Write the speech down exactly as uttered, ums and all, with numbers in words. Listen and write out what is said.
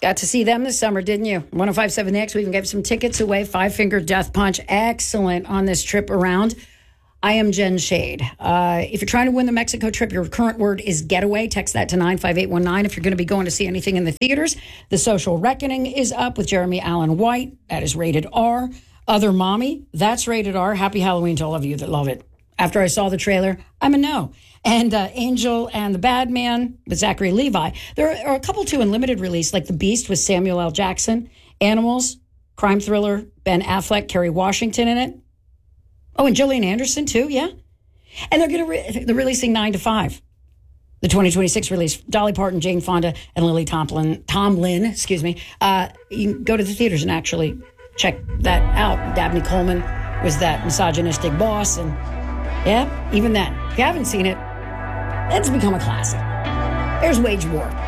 Got to see them this summer, didn't you? one oh five point seven X, we even gave some tickets away. Five Finger Death Punch. Excellent on this trip around. I am Jen Shade. Uh, if you're trying to win the Mexico trip, your current word is getaway. Text that to nine five eight one nine if you're going to be going to see anything in the theaters. The Social Reckoning is up with Jeremy Allen White. That is rated R. Other Mommy, that's rated R. Happy Halloween to all of you that love it. After I saw the trailer, I'm a no. And uh, Angel and the Bad Man with Zachary Levi. There are a couple, too, in limited release, like The Beast with Samuel L. Jackson, Animals, crime thriller, Ben Affleck, Kerry Washington in it. Oh, and Gillian Anderson, too, yeah. And they're going to re- they're releasing nine to five, the twenty twenty-six release. Dolly Parton, Jane Fonda, and Lily Tomlin, Tomlin, excuse me. Uh, you can go to the theaters and actually check that out. Dabney Coleman was that misogynistic boss, and yeah, even then, if you haven't seen it, it's become a classic. There's Wage War.